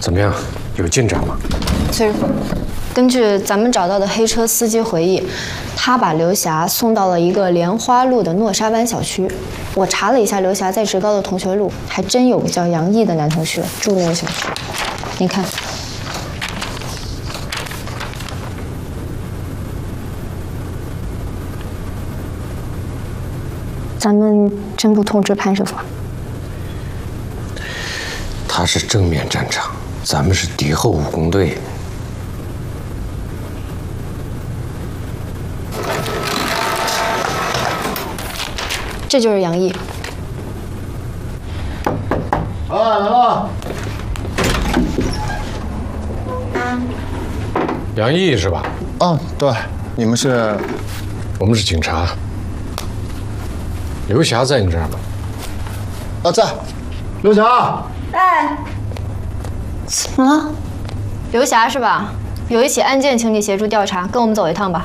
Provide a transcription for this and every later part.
怎么样？有进展吗？ 崔师傅，根据咱们找到的黑车司机回忆，他把刘霞送到了一个莲花路的诺沙湾小区。我查了一下刘霞在职高的同学录，还真有个叫杨毅的男同学住那个小区。您看，咱们真不通知潘师傅？ 他是正面战场，咱们是敌后武工队。 这就是杨毅。 来了。 杨毅是吧？ 哦，对，你们是？ 我们是警察。刘霞在你这儿吗？ 啊，在。刘霞。 哎。怎么了？刘霞是吧？有一起案件，请你协助调查，跟我们走一趟吧。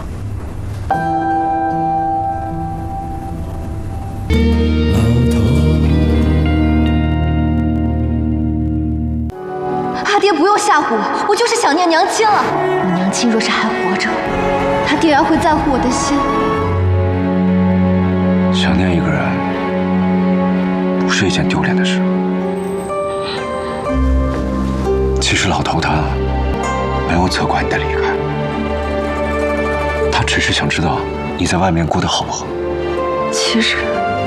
阿爹不用吓唬我，我就是想念娘亲了。我娘亲若是还活着，他定然会在乎我的心。 想念一个人不是一件丢脸的事。其实老头他没有责怪你的离开，他只是想知道你在外面过得好不好。 其实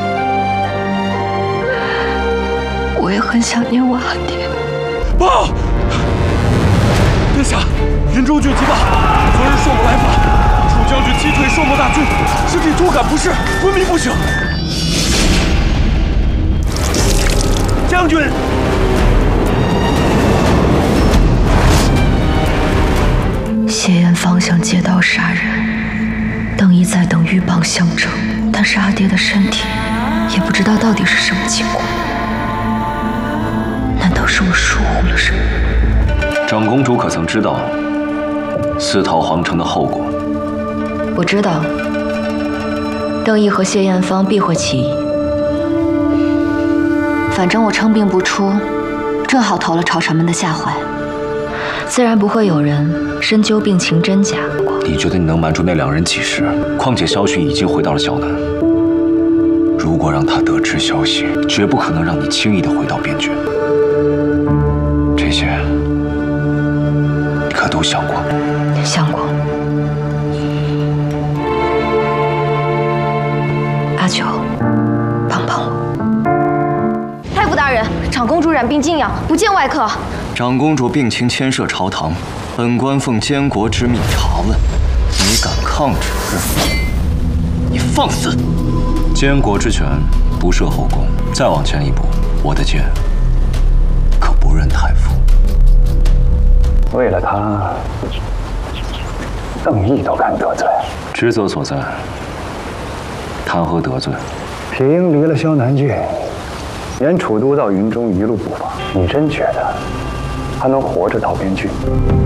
我也很想念我阿爹。 报！殿下，云州郡急报，昨日朔漠来访，楚将军击退朔漠大军，身体突感不适，昏迷不醒。将军， 谢艳芳想借刀杀人，邓毅在等鹬蚌相争，但是阿爹的身体也不知道到底是什么情况。难道是我疏忽了什么？ 长公主可曾知道私逃皇城的后果？ 我知道，邓毅和谢艳芳必会起疑。反正我称病不出，正好投了朝臣们的下怀，自然不会有人深究病情真假。 你觉得你能瞒住那2人几时？况且萧旭已经回到了萧南，如果让他得知消息，绝不可能让你轻易的回到边郡。这些你可都想过？ 想过。阿九，帮帮我！ 太傅大人，长公主染病静养，不见外客。 长公主病情牵涉朝堂，本官奉监国之命查问，你敢抗旨，你放肆！监国之权不设后宫，再往前一步，我的剑可不认太傅。 为了他，邓毅都敢得罪， 职责所在，谈何得罪？ 平离了萧南郡，沿楚都到云中一路不放，你真觉得他能活着到边郡？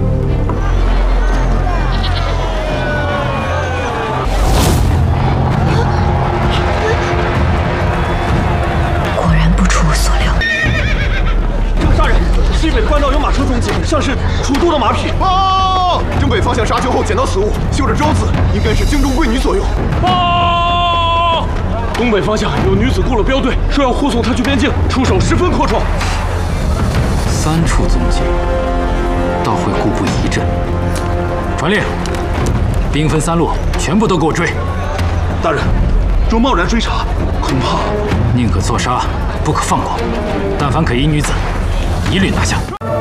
果然不出我所料。 郑大人，西北官道有马车踪迹，像是楚都的马匹。 报！正北方向杀囚后捡到此物，绣着“周”字，应该是京中贵女所用。 报！东北方向有女子雇了镖队，说要护送她去边境，出手十分阔绰。 3处踪迹，倒会故布疑阵。传令，兵分3路，全部都给我追！ 大人，若贸然追查，恐怕宁可错杀，不可放过。但凡可疑女子，一律拿下。